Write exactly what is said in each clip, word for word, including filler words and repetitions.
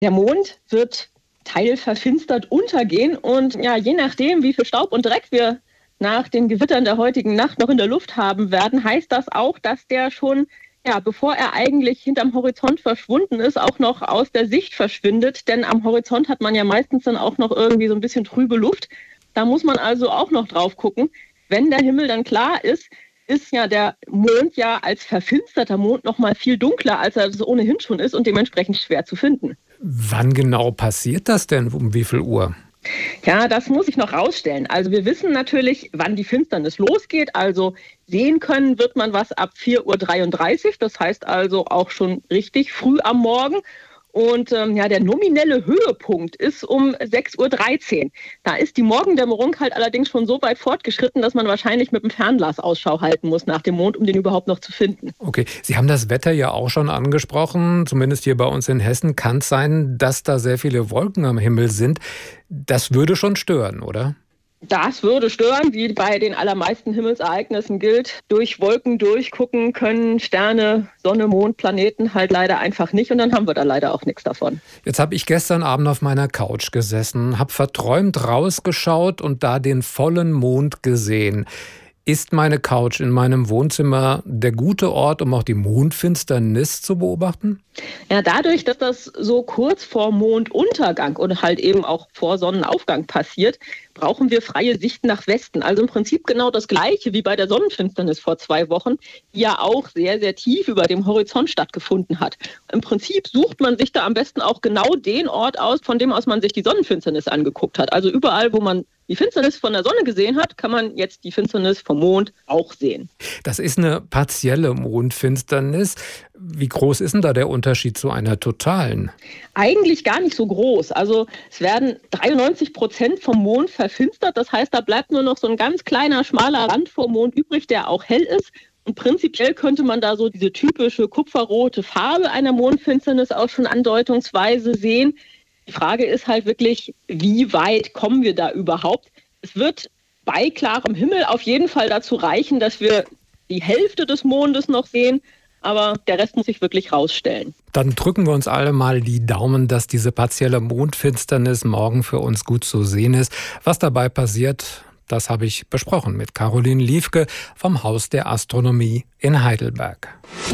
Der Mond wird teilverfinstert untergehen und ja, je nachdem, wie viel Staub und Dreck wir nach den Gewittern der heutigen Nacht noch in der Luft haben werden, heißt das auch, dass der schon, ja, bevor er eigentlich hinterm Horizont verschwunden ist, auch noch aus der Sicht verschwindet. Denn am Horizont hat man ja meistens dann auch noch irgendwie so ein bisschen trübe Luft. Da muss man also auch noch drauf gucken. Wenn der Himmel dann klar ist, ist ja der Mond ja als verfinsterter Mond noch mal viel dunkler, als er es ohnehin schon ist und dementsprechend schwer zu finden. Wann genau passiert das denn? Um wie viel Uhr? Ja, das muss ich noch rausstellen. Also wir wissen natürlich, wann die Finsternis losgeht. Also sehen können wird man was ab vier Uhr dreiunddreißig. Das heißt also auch schon richtig früh am Morgen. Und ähm, ja, der nominelle Höhepunkt ist um sechs Uhr dreizehn. Da ist die Morgendämmerung halt allerdings schon so weit fortgeschritten, dass man wahrscheinlich mit dem Fernglas Ausschau halten muss nach dem Mond, um den überhaupt noch zu finden. Okay, Sie haben das Wetter ja auch schon angesprochen. Zumindest hier bei uns in Hessen kann es sein, dass da sehr viele Wolken am Himmel sind. Das würde schon stören, oder? Das würde stören, wie bei den allermeisten Himmelsereignissen gilt. Durch Wolken durchgucken können Sterne, Sonne, Mond, Planeten halt leider einfach nicht. Und dann haben wir da leider auch nichts davon. Jetzt habe ich gestern Abend auf meiner Couch gesessen, habe verträumt rausgeschaut und da den vollen Mond gesehen. Ist meine Couch in meinem Wohnzimmer der gute Ort, um auch die Mondfinsternis zu beobachten? Ja, dadurch, dass das so kurz vor Monduntergang und halt eben auch vor Sonnenaufgang passiert, brauchen wir freie Sicht nach Westen. Also im Prinzip genau das Gleiche wie bei der Sonnenfinsternis vor zwei Wochen, die ja auch sehr, sehr tief über dem Horizont stattgefunden hat. Im Prinzip sucht man sich da am besten auch genau den Ort aus, von dem aus man sich die Sonnenfinsternis angeguckt hat. Also überall, wo man die Finsternis von der Sonne gesehen hat, kann man jetzt die Finsternis vom Mond auch sehen. Das ist eine partielle Mondfinsternis. Wie groß ist denn da der Unterschied zu einer totalen? Eigentlich gar nicht so groß. Also es werden dreiundneunzig Prozent vom Mond verfinstert. Das heißt, da bleibt nur noch so ein ganz kleiner, schmaler Rand vom Mond übrig, der auch hell ist. Und prinzipiell könnte man da so diese typische kupferrote Farbe einer Mondfinsternis auch schon andeutungsweise sehen. Die Frage ist halt wirklich, wie weit kommen wir da überhaupt? Es wird bei klarem Himmel auf jeden Fall dazu reichen, dass wir die Hälfte des Mondes noch sehen, aber der Rest muss sich wirklich rausstellen. Dann drücken wir uns alle mal die Daumen, dass diese partielle Mondfinsternis morgen für uns gut zu sehen ist. Was dabei passiert, das habe ich besprochen mit Caroline Liefke vom Haus der Astronomie in Heidelberg.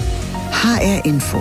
H R Info.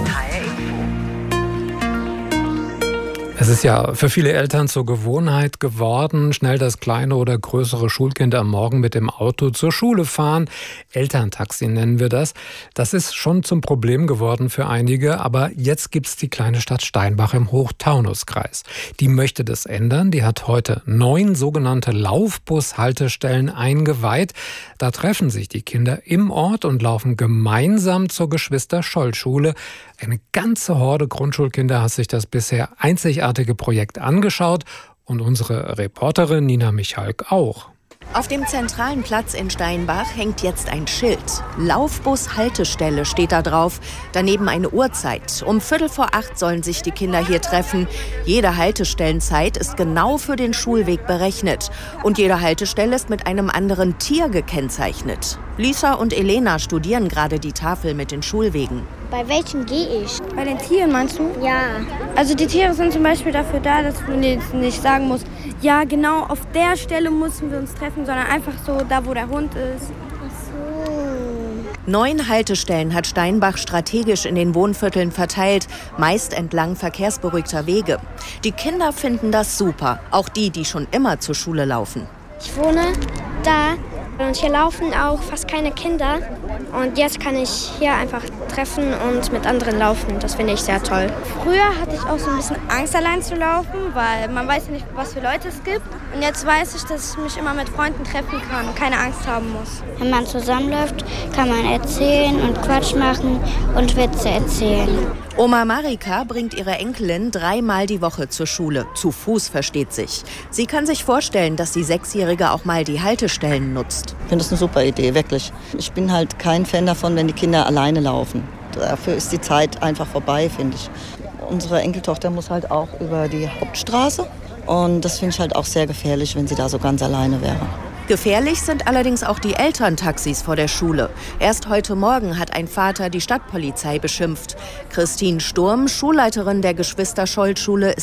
Es ist ja für viele Eltern zur Gewohnheit geworden, schnell das kleine oder größere Schulkind am Morgen mit dem Auto zur Schule fahren. Elterntaxi nennen wir das. Das ist schon zum Problem geworden für einige, aber jetzt gibt's die kleine Stadt Steinbach im Hochtaunuskreis. Die möchte das ändern. Die hat heute neun sogenannte Laufbus-Haltestellen eingeweiht. Da treffen sich die Kinder im Ort und laufen gemeinsam zur Geschwister-Scholl-Schule. Eine ganze Horde Grundschulkinder hat sich das bisher einzigartige Projekt angeschaut und unsere Reporterin Nina Michalk auch. Auf dem zentralen Platz in Steinbach hängt jetzt ein Schild. Laufbus-Haltestelle steht da drauf. Daneben eine Uhrzeit. Um Viertel vor acht sollen sich die Kinder hier treffen. Jede Haltestellenzeit ist genau für den Schulweg berechnet. Und jede Haltestelle ist mit einem anderen Tier gekennzeichnet. Lisa und Elena studieren gerade die Tafel mit den Schulwegen. Bei welchen gehe ich? Bei den Tieren meinst du? Ja. Also die Tiere sind zum Beispiel dafür da, dass man jetzt nicht sagen muss, ja genau auf der Stelle müssen wir uns treffen, sondern einfach so da, wo der Hund ist. Ach so. Neun Haltestellen hat Steinbach strategisch in den Wohnvierteln verteilt, meist entlang verkehrsberuhigter Wege. Die Kinder finden das super, auch die, die schon immer zur Schule laufen. Ich wohne da und hier laufen auch fast keine Kinder. Und jetzt kann ich hier einfach treffen und mit anderen laufen. Das finde ich sehr toll. Früher hatte ich auch so ein bisschen Angst, allein zu laufen, weil man weiß ja nicht, was für Leute es gibt. Und jetzt weiß ich, dass ich mich immer mit Freunden treffen kann und keine Angst haben muss. Wenn man zusammenläuft, kann man erzählen und Quatsch machen und Witze erzählen. Oma Marika bringt ihre Enkelin dreimal die Woche zur Schule. Zu Fuß, versteht sich. Sie kann sich vorstellen, dass die Sechsjährige auch mal die Haltestellen nutzt. Ich finde das eine super Idee, wirklich. Ich bin halt kein Fan davon, wenn die Kinder alleine laufen. Dafür ist die Zeit einfach vorbei, finde ich. Unsere Enkeltochter muss halt auch über die Hauptstraße. Und das finde ich halt auch sehr gefährlich, wenn sie da so ganz alleine wäre. Gefährlich sind allerdings auch die Elterntaxis vor der Schule. Erst heute Morgen hat ein Vater die Stadtpolizei beschimpft. Christine Sturm, Schulleiterin der Geschwister-Scholl-Schule, ist